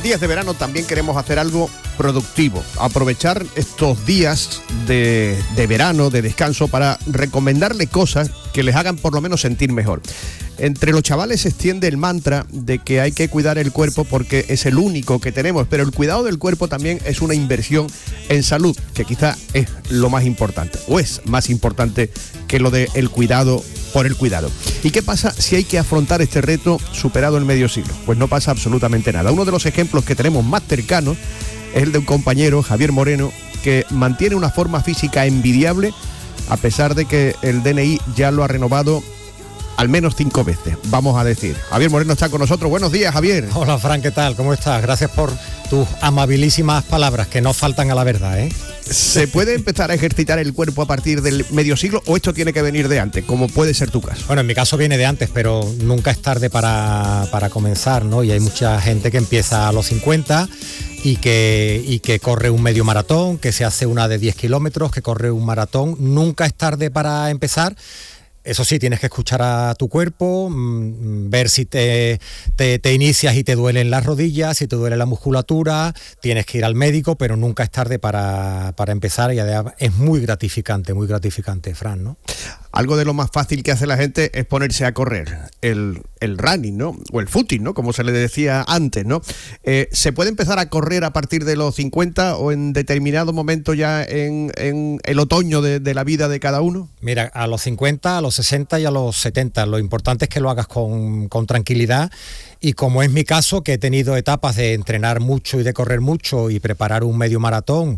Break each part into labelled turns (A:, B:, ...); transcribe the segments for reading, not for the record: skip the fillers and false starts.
A: días de verano también queremos hacer algo productivo, aprovechar estos días de verano, de descanso, para recomendarle cosas que les hagan por lo menos sentir mejor. Entre los chavales se extiende el mantra de que hay que cuidar el cuerpo porque es el único que tenemos, pero el cuidado del cuerpo también es una inversión en salud, que quizá es lo más importante, o es más importante que lo del cuidado por el cuidado. ¿Y qué pasa si hay que afrontar este reto superado el medio siglo? Pues no pasa absolutamente nada. Uno de los ejemplos que tenemos más cercanos es el de un compañero, Javier Moreno, que mantiene una forma física envidiable a pesar de que el DNI ya lo ha renovado al menos 5 veces, vamos a decir. Javier Moreno está con nosotros. Buenos días, Javier.
B: Hola, Fran, ¿qué tal? ¿Cómo estás? Gracias por tus amabilísimas palabras, que no faltan a la verdad, ¿eh?
A: ¿Se puede empezar a ejercitar el cuerpo a partir del medio siglo o esto tiene que venir de antes, como puede ser tu caso?
B: Bueno, en mi caso viene de antes, pero nunca es tarde para comenzar, ¿no? Y hay mucha gente que empieza a los 50 y que corre un medio maratón, que se hace una de 10 kilómetros, que corre un maratón. Nunca es tarde para empezar. Eso sí, tienes que escuchar a tu cuerpo, ver si te inicias y te duelen las rodillas, si te duele la musculatura, tienes que ir al médico, pero nunca es tarde para empezar, y además es muy gratificante, Fran, ¿no?
A: Algo de lo más fácil que hace la gente es ponerse a correr, el running, ¿no? O el footing, ¿no? Como se le decía antes, ¿no? ¿Se puede empezar a correr a partir de los 50 o en determinado momento ya en el otoño de la vida de cada uno?
B: Mira, a los 50, a los 60 y a los 70. Lo importante es que lo hagas con tranquilidad, y como es mi caso, que he tenido etapas de entrenar mucho y de correr mucho y preparar un medio maratón,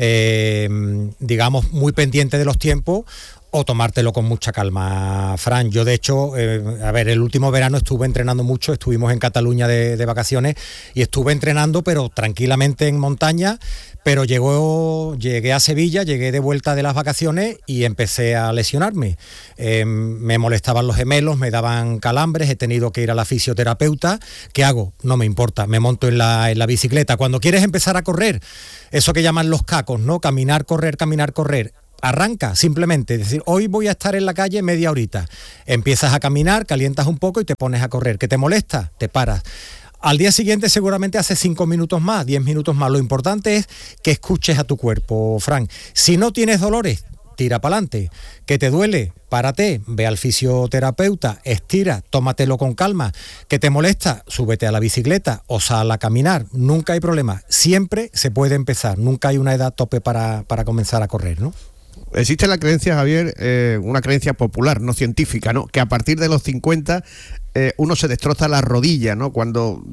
B: digamos, muy pendiente de los tiempos, o tomártelo con mucha calma, Fran. Yo, de hecho, el último verano estuve entrenando mucho, estuvimos en Cataluña de vacaciones y estuve entrenando, pero tranquilamente en montaña, pero llegué a Sevilla, llegué de vuelta de las vacaciones y empecé a lesionarme. Me molestaban los gemelos, me daban calambres, he tenido que ir a la fisioterapeuta. ¿Qué hago? No me importa, me monto en la bicicleta. Cuando quieres empezar a correr, eso que llaman los cacos, ¿no? Caminar, correr, arranca simplemente, es decir, hoy voy a estar en la calle media horita. Empiezas a caminar, calientas un poco y te pones a correr. ¿Qué te molesta? Te paras. Al día siguiente seguramente haces 5 minutos más, 10 minutos más. Lo importante es que escuches a tu cuerpo, Fran. Si no tienes dolores, tira para adelante. ¿Que te duele? Párate, ve al fisioterapeuta, estira, tómatelo con calma. ¿Que te molesta? Súbete a la bicicleta o sal a caminar. Nunca hay problema. Siempre se puede empezar. Nunca hay una edad tope para comenzar a correr, ¿no?
A: Existe la creencia, Javier, una creencia popular, no científica, ¿no? Que a partir de los 50 uno se destroza la rodilla, ¿no? Cuando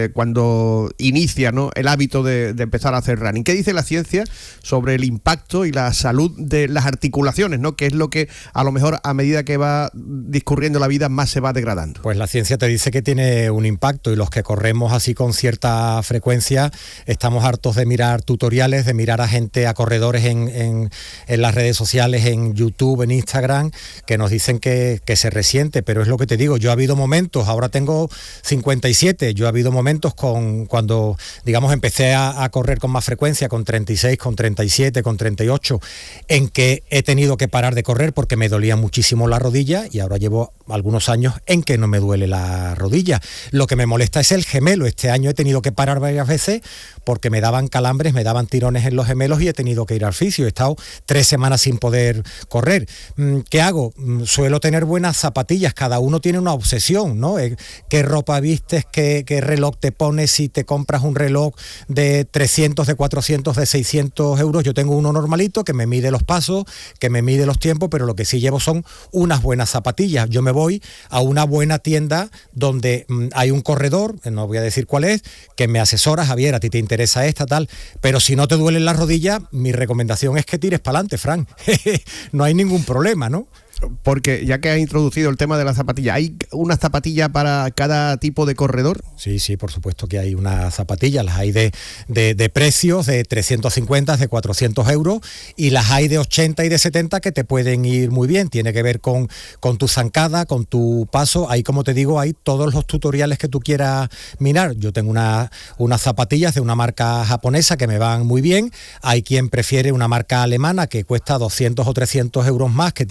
A: inicia, ¿no?, el hábito de empezar a hacer running. ¿Qué dice la ciencia sobre el impacto y la salud de las articulaciones, ¿no? Que es lo que a lo mejor a medida que va discurriendo la vida más se va degradando.
B: Pues la ciencia te dice que tiene un impacto, y los que corremos así con cierta frecuencia estamos hartos de mirar tutoriales, de mirar a gente, a corredores en las redes sociales, en YouTube, en Instagram, que nos dicen que se resiente, pero es lo que te digo. Yo ha habido momentos, ahora tengo 57, yo ha habido momentos cuando digamos empecé a correr con más frecuencia, con 36, con 37, con 38, en que he tenido que parar de correr porque me dolía muchísimo la rodilla, y ahora llevo algunos años en que no me duele la rodilla. Lo que me molesta es el gemelo. Este año he tenido que parar varias veces porque me daban calambres, me daban tirones en los gemelos y he tenido que ir al fisio. He estado 3 semanas sin poder correr. ¿Qué hago? Suelo tener buenas zapatillas. Cada uno tiene una obsesión, ¿no? ¿Qué ropa vistes? ¿Qué reloj te pones? Si te compras un reloj de 300, de 400, de 600 euros, yo tengo uno normalito que me mide los pasos, que me mide los tiempos, pero lo que sí llevo son unas buenas zapatillas. Yo me voy a una buena tienda donde hay un corredor, no voy a decir cuál es, que me asesora. Javier, a ti te interesa esta, tal, pero si no te duelen las rodillas, mi recomendación es que tires para adelante, Fran. No hay ningún problema, ¿no?
A: Porque ya que has introducido el tema de las zapatillas, ¿hay una zapatilla para cada tipo de corredor?
B: Sí, por supuesto que hay unas zapatillas. Las hay de precios de 350, de 400 euros, y las hay de 80 y de 70 que te pueden ir muy bien. Tiene que ver con tu zancada, con tu paso. Ahí, como te digo, hay todos los tutoriales que tú quieras mirar. Yo tengo unas zapatillas de una marca japonesa que me van muy bien. Hay quien prefiere una marca alemana que cuesta 200 o 300 euros más, que tiene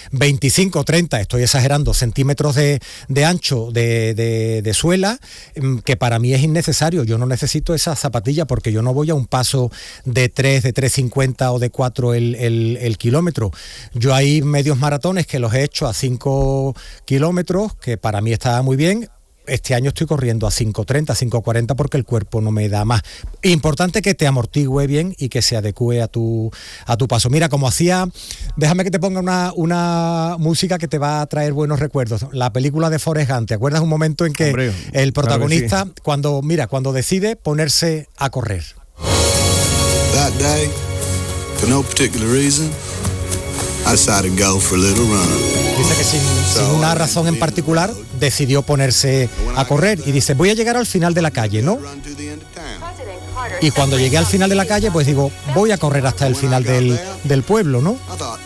B: 25, 30, estoy exagerando, centímetros de ancho de suela, que para mí es innecesario. Yo no necesito esa zapatilla porque yo no voy a un paso de 3, de 3,50 o de 4 el kilómetro. Yo hay medios maratones que los he hecho a 5 kilómetros, que para mí está muy bien. Este año estoy corriendo a 5,30, 5,40 porque el cuerpo no me da más. Importante que te amortigüe bien y que se adecue a tu paso. Mira, como hacía, déjame que te ponga una música que te va a traer buenos recuerdos. La película de Forrest Gump, ¿te acuerdas un momento en que el protagonista, claro que sí, cuando decide ponerse a correr?
C: That day, for no particular reason, I decided to go for a little run.
B: Dice que sin una razón en particular decidió ponerse a correr y dice, voy a llegar al final de la calle, ¿no? Y cuando llegué al final de la calle, pues digo, voy a correr hasta el final del pueblo, ¿no?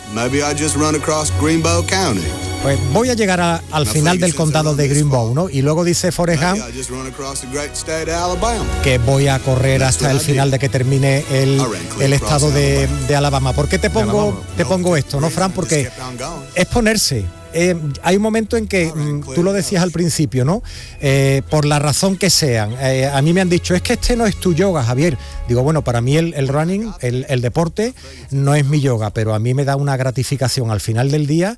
B: Pues voy a llegar al final del condado de Greenbow, ¿no? Y luego dice Forrest Gump que voy a correr hasta el final de que termine el estado de Alabama. ¿Por qué te pongo esto, no, Fran? Porque es ponerse. Hay un momento en que, tú lo decías al principio, ¿no? Por la razón que sean. A mí me han dicho, es que este no es tu yoga, Javier. Digo, bueno, para mí el running, el deporte, no es mi yoga, pero a mí me da una gratificación al final del día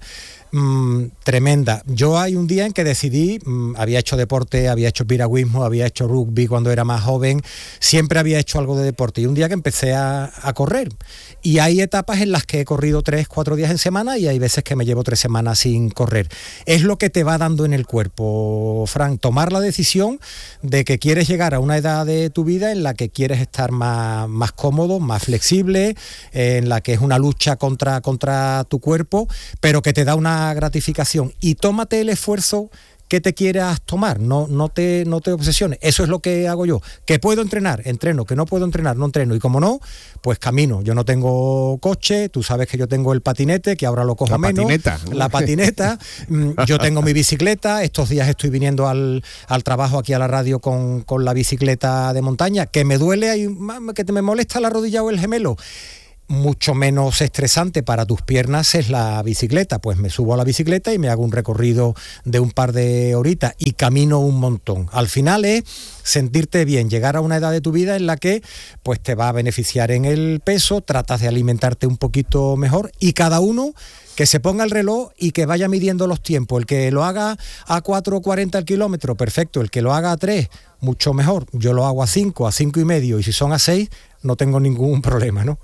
B: tremenda. Yo hay un día en que decidí, había hecho deporte, había hecho piragüismo, había hecho rugby cuando era más joven, siempre había hecho algo de deporte, y un día que empecé a correr, y hay etapas en las que he corrido 3, 4 días en semana, y hay veces que me llevo 3 semanas sin correr. Es lo que te va dando en el cuerpo, Fran, tomar la decisión de que quieres llegar a una edad de tu vida en la que quieres estar más cómodo, más flexible, en la que es una lucha contra tu cuerpo, pero que te da una gratificación, y tómate el esfuerzo que te quieras tomar, no te obsesiones. Eso es lo que hago yo. Que puedo entrenar, entreno, que no puedo entrenar, no entreno, y como no, pues camino. Yo no tengo coche, tú sabes que yo tengo el patinete, que ahora lo cojo menos. La patineta, yo tengo mi bicicleta, estos días estoy viniendo al trabajo aquí a la radio con la bicicleta de montaña, que me duele, que me molesta la rodilla o el gemelo. Mucho menos estresante para tus piernas es la bicicleta, pues me subo a la bicicleta y me hago un recorrido de un par de horitas y camino un montón. Al final es sentirte bien, llegar a una edad de tu vida en la que pues te va a beneficiar en el peso, tratas de alimentarte un poquito mejor, y cada uno que se ponga el reloj y que vaya midiendo los tiempos. El que lo haga a 4:40 el kilómetro, perfecto. El que lo haga a 3, mucho mejor. Yo lo hago a 5, a 5,5, y si son a 6, no tengo ningún problema, ¿no?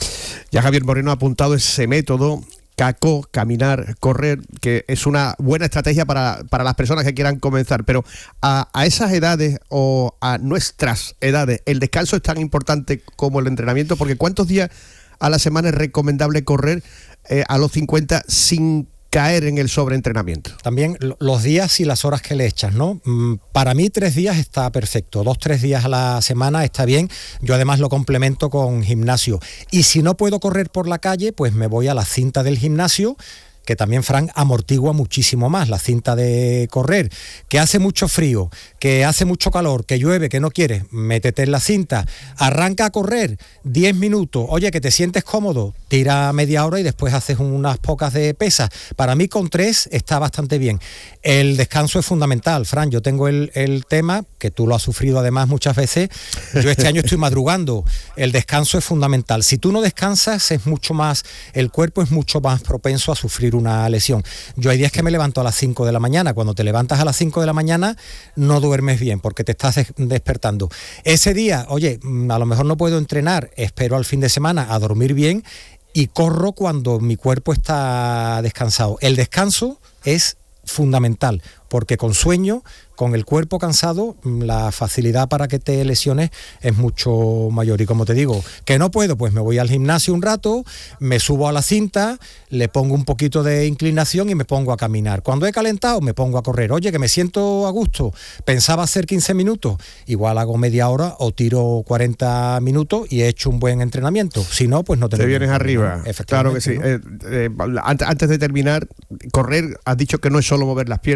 A: Ya Javier Moreno ha apuntado ese método, CACO, caminar, correr, que es una buena estrategia para las personas que quieran comenzar, pero a esas edades o a nuestras edades, ¿el descanso es tan importante como el entrenamiento? Porque ¿cuántos días a la semana es recomendable correr a los 50 sin caer en el sobreentrenamiento?
B: También los días y las horas que le echas, ¿no? Para mí 3 días está perfecto, 2, 3 días a la semana está bien. Yo además lo complemento con gimnasio, y si no puedo correr por la calle, pues me voy a la cinta del gimnasio, que también, Fran, amortigua muchísimo más la cinta de correr. Que hace mucho frío, que hace mucho calor, que llueve, que no quieres, métete en la cinta, arranca a correr 10 minutos, oye, que te sientes cómodo, tira media hora y después haces unas pocas de pesas. Para mí con 3 está bastante bien. El descanso es fundamental, Fran. Yo tengo el tema, que tú lo has sufrido además muchas veces, yo este año estoy madrugando. El descanso es fundamental. Si tú no descansas, el cuerpo es mucho más propenso a sufrir una lesión. Yo hay días que me levanto a las 5 de la mañana. Cuando te levantas a las 5 de la mañana no duermes bien porque te estás despertando. Ese día, oye, a lo mejor no puedo entrenar, espero al fin de semana a dormir bien y corro cuando mi cuerpo está descansado. El descanso es fundamental, porque con sueño, con el cuerpo cansado, la facilidad para que te lesiones es mucho mayor. Y como te digo, que no puedo, pues me voy al gimnasio un rato, me subo a la cinta, le pongo un poquito de inclinación y me pongo a caminar. Cuando he calentado, me pongo a correr. Oye, que me siento a gusto, pensaba hacer 15 minutos, igual hago media hora o tiro 40 minutos y he hecho un buen entrenamiento. Si no, pues no te
A: vienes arriba. Claro que sí. ¿No? Antes de terminar, correr, has dicho que no es solo mover las piernas,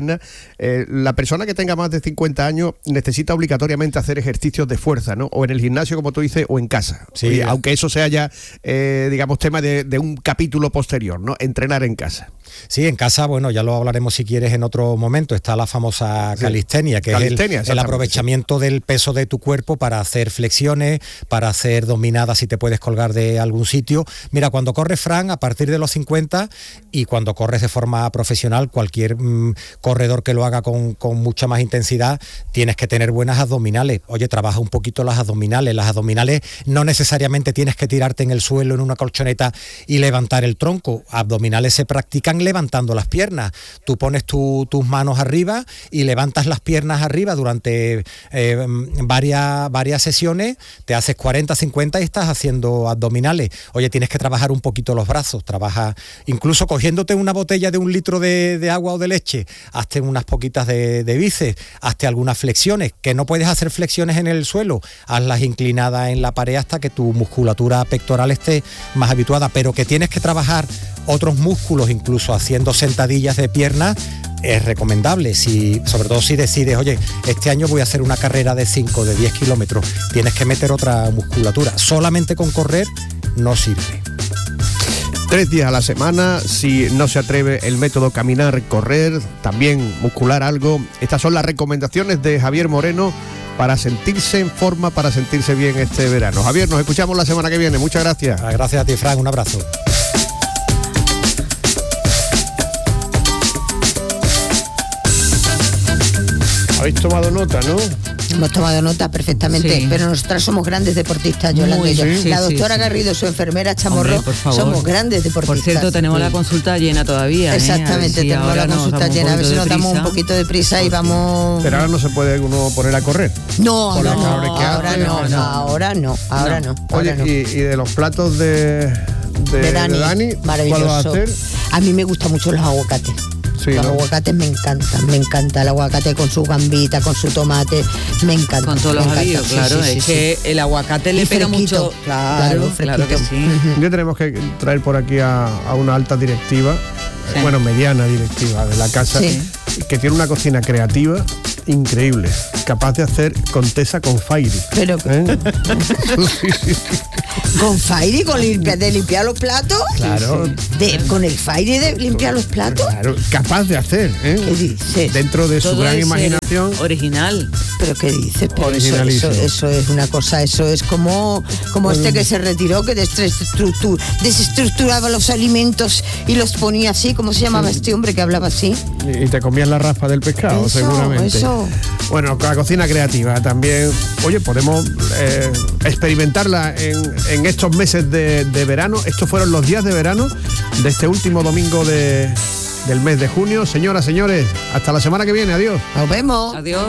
A: La persona que tenga más de 50 años necesita obligatoriamente hacer ejercicios de fuerza, ¿no? O en el gimnasio, como tú dices, o en casa.
B: Sí,
A: aunque eso sea ya, digamos, tema de un capítulo posterior, ¿no? Entrenar en casa.
B: Sí, en casa, bueno, ya lo hablaremos si quieres en otro momento. Está la famosa calistenia, que es el aprovechamiento del peso de tu cuerpo para hacer flexiones, para hacer dominadas si te puedes colgar de algún sitio. Mira, cuando corres, Fran, a partir de los 50 y cuando corres de forma profesional, cualquier corredor que lo haga con mucha más intensidad, tienes que tener buenas abdominales. Oye, trabaja un poquito las abdominales. Las abdominales no necesariamente tienes que tirarte en el suelo en una colchoneta y levantar el tronco. Abdominales se practican levantando las piernas. Tú pones tus manos arriba y levantas las piernas arriba durante varias sesiones, te haces 40, 50 y estás haciendo abdominales. Oye, tienes que trabajar un poquito los brazos, trabaja incluso cogiéndote una botella de 1 litro de agua o de leche, hazte unas poquitas de bíceps, hazte algunas flexiones, que no puedes hacer flexiones en el suelo, hazlas inclinadas en la pared hasta que tu musculatura pectoral esté más habituada, pero que tienes que trabajar otros músculos, incluso haciendo sentadillas de piernas, es recomendable, sobre todo si decides, oye, este año voy a hacer una carrera de 5, de 10 kilómetros, tienes que meter otra musculatura. Solamente con correr no sirve.
A: 3 días a la semana, si no se atreve el método caminar, correr, también muscular algo. Estas son las recomendaciones de Javier Moreno para sentirse en forma, para sentirse bien este verano. Javier, nos escuchamos la semana que viene. Muchas gracias.
B: Gracias a ti, Fran. Un abrazo.
A: Habéis tomado nota, ¿no?
D: Hemos tomado nota perfectamente, sí. Pero nosotras somos grandes deportistas, Yolanda y yo.
E: Sí,
D: la doctora Garrido, su enfermera Chamorro, somos grandes deportistas.
E: Por cierto, tenemos la consulta llena todavía.
D: Exactamente, tenemos la consulta llena, a ver si nos damos un poquito de prisa y vamos...
A: Pero ahora no se puede uno poner a correr.
D: No, ahora no.
A: Oye, ¿y de los platos de Dani,
D: maravilloso.
A: ¿cuál vas a hacer?
D: A mí me gustan mucho los aguacates. Sí, los aguacates me encanta el aguacate con su gambita, con su tomate, me encanta.
E: Con todos los avíos, claro, es que el aguacate le pega mucho.
D: Claro que sí.
A: Ya tenemos que traer por aquí a una alta directiva, mediana directiva de la casa, que tiene una cocina creativa increíble, capaz de hacer contesa con Fairy.
D: Pero ¿con Fairy? ¿De limpiar los platos?
A: Claro.
D: ¿Con el Fairy de limpiar los platos?
A: Claro, capaz de hacer, ¿eh?
D: ¿Qué dices?
A: Dentro de su gran imaginación.
E: Original.
D: ¿Pero qué dices? Pero eso es una cosa, eso es como este que se retiró, que desestructuraba los alimentos y los ponía así. ¿Cómo se llamaba este hombre que hablaba así?
A: Y te comías la raspa del pescado, seguramente. Bueno, con la cocina creativa también. Oye, podemos experimentarla en estos meses de verano. Estos fueron los días de verano de este último domingo del mes de junio. Señoras, señores, hasta la semana que viene. Adiós.
D: Nos vemos.
E: Adiós.